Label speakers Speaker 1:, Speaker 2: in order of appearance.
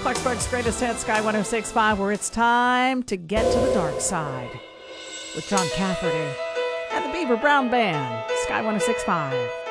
Speaker 1: Clarksburg's greatest hit, Sky 106.5, where it's time to get to the dark side with John Cafferty and the Beaver Brown Band, Sky 106.5.